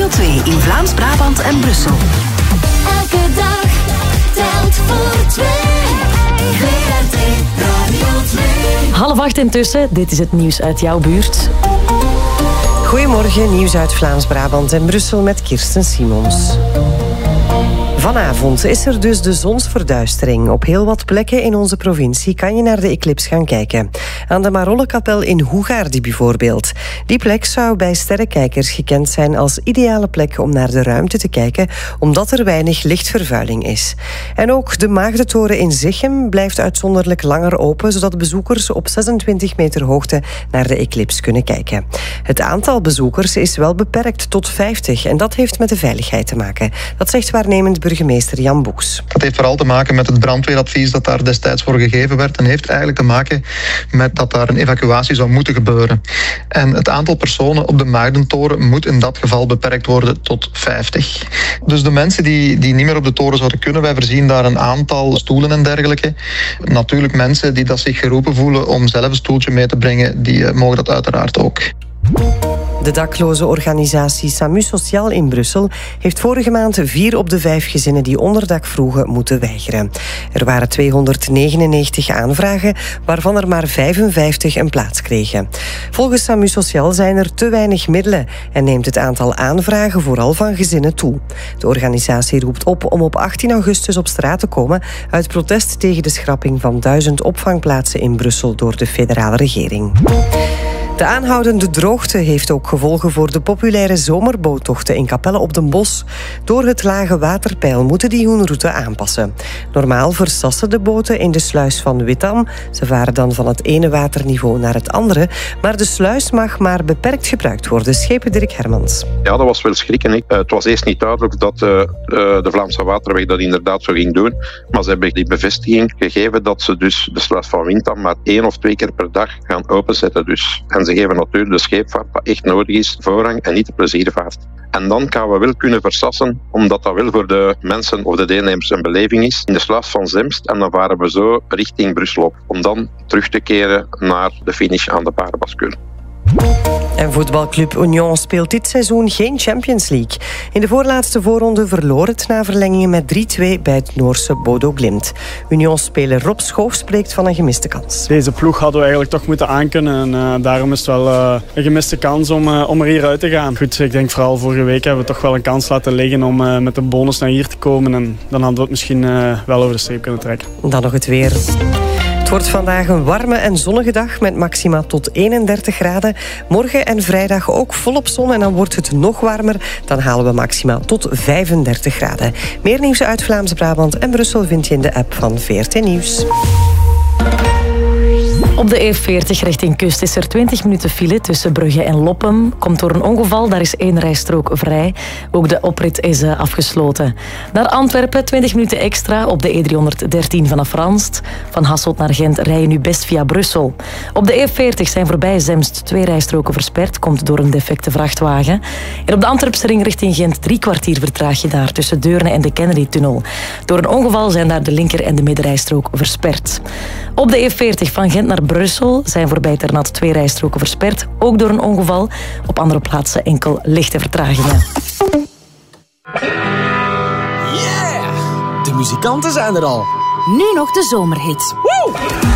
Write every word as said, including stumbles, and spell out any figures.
Radio twee in Vlaams-Brabant en Brussel. Elke dag telt voor twee. V R T Radio twee. Half acht intussen, dit is het nieuws uit jouw buurt. Goedemorgen, nieuws uit Vlaams-Brabant en Brussel met Kirsten Simons. Vanavond is er dus de zonsverduistering. Op heel wat plekken in onze provincie kan je naar de eclips gaan kijken. Aan de Marollekapel in Hoegaardi bijvoorbeeld. Die plek zou bij sterrenkijkers gekend zijn als ideale plek om naar de ruimte te kijken, omdat er weinig lichtvervuiling is. En ook de Maagdentoren in Zichem blijft uitzonderlijk langer open, zodat bezoekers op zesentwintig meter hoogte naar de eclips kunnen kijken. Het aantal bezoekers is wel beperkt tot vijftig en dat heeft met de veiligheid te maken. Dat zegt waarnemend burgemeester Jan Boeks. Dat heeft vooral te maken met het brandweeradvies dat daar destijds voor gegeven werd en heeft eigenlijk te maken met dat daar een evacuatie zou moeten gebeuren. En het aantal personen op de Maagdentoren moet in dat geval beperkt worden tot vijftig. Dus de mensen die, die niet meer op de toren zouden kunnen, wij voorzien daar een aantal stoelen en dergelijke. Natuurlijk mensen die dat zich geroepen voelen om zelf een stoeltje mee te brengen, die uh, mogen dat uiteraard ook. De dakloze organisatie SAMU Sociaal in Brussel heeft vorige maand vier op de vijf gezinnen die onderdak vroegen moeten weigeren. Er waren tweehonderdnegenennegentig aanvragen, waarvan er maar vijfenvijftig een plaats kregen. Volgens SAMU Sociaal zijn er te weinig middelen en neemt het aantal aanvragen vooral van gezinnen toe. De organisatie roept op om op achttien augustus op straat te komen uit protest tegen de schrapping van duizend opvangplaatsen in Brussel door de federale regering. De aanhoudende droogte heeft ook gevolgen voor de populaire zomerboottochten in Capelle op den Bosch. Door het lage waterpeil moeten die hun route aanpassen. Normaal versassen de boten in de sluis van Wittam. Ze varen dan van het ene waterniveau naar het andere. Maar de sluis mag maar beperkt gebruikt worden. Schepen Dirk Hermans. Ja, dat was wel schrikken. Uh, het was eerst niet duidelijk dat uh, uh, de Vlaamse Waterweg dat inderdaad zo ging doen. Maar ze hebben die bevestiging gegeven dat ze dus de sluis van Wittam maar één of twee keer per dag gaan openzetten. Dus. En ze geven natuurlijk de scheepvaart, wat echt nodig is, voorrang en niet de pleziervaart. En dan gaan we wel kunnen versassen, omdat dat wel voor de mensen of de deelnemers een beleving is, in de sluis van Zemst. En dan varen we zo richting Brussel op, om dan terug te keren naar de finish aan de Paardenbascule. En voetbalclub Union speelt dit seizoen geen Champions League. In de voorlaatste voorronde verloor het na verlengingen met drie twee bij het Noorse Bodo Glimt. Union-speler Rob Schoof spreekt van een gemiste kans. Deze ploeg hadden we eigenlijk toch moeten aankunnen. En uh, daarom is het wel uh, een gemiste kans om, uh, om er hier uit te gaan. Goed, ik denk vooral vorige week hebben we toch wel een kans laten liggen om uh, met een bonus naar hier te komen. En dan hadden we het misschien uh, wel over de streep kunnen trekken. Dan nog het weer. Het wordt vandaag een warme en zonnige dag met maxima tot eenendertig graden. Morgen en vrijdag ook volop zon en dan wordt het nog warmer. Dan halen we maxima tot vijfendertig graden. Meer nieuws uit Vlaams-Brabant en Brussel vind je in de app van V R T Nieuws. Op de E veertig richting kust is er twintig minuten file tussen Brugge en Loppem. Komt door een ongeval, daar is één rijstrook vrij. Ook de oprit is uh, afgesloten. Naar Antwerpen twintig minuten extra op de E driehonderddertien vanaf Ranst. Van Hasselt naar Gent rij je nu best via Brussel. Op de E veertig zijn voorbij Zemst twee rijstroken versperd. Komt door een defecte vrachtwagen. En op de Antwerpse ring richting Gent drie kwartier vertraag je daar tussen Deurne en de Kennedy-tunnel. Door een ongeval zijn daar de linker- en de middenrijstrook versperd. Op de E veertig van Gent naar Brussel zijn voorbij Ternat twee rijstroken versperd. Ook door een ongeval. Op andere plaatsen enkel lichte vertragingen. Yeah! De muzikanten zijn er al. Nu nog de zomerhits. Woe!